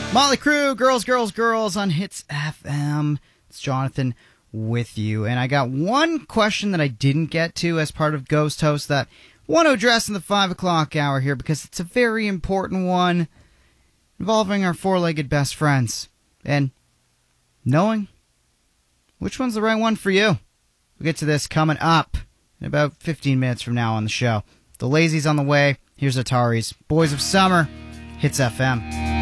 Motley Crue, Girls, Girls, Girls on Hits FM. It's Jonathan with you. And I got one question that I didn't get to as part of Ghost Host that I want to address in the 5 o'clock hour here because it's a very important one involving our four-legged best friends and knowing which one's the right one for you. We'll get to this coming up in about 15 minutes from now on the show. The Lazy's on the way. Here's Atari's Boys of Summer. Hits FM.